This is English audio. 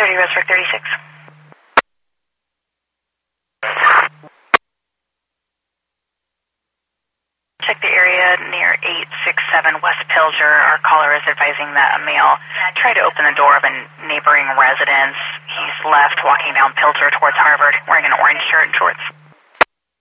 30 Westbrook 36. Check the area near 867 West Pilger. Our caller is advising that a male tried to open the door of a neighboring residence. He's left walking down Pilger towards Harvard wearing an orange shirt and shorts.